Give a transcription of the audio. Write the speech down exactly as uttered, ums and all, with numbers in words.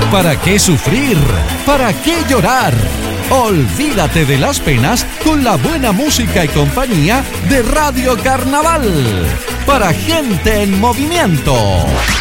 ¿Para qué sufrir? ¿Para qué llorar? Olvídate de las penas con la buena música y compañía de Radio Carnaval. Para gente en movimiento.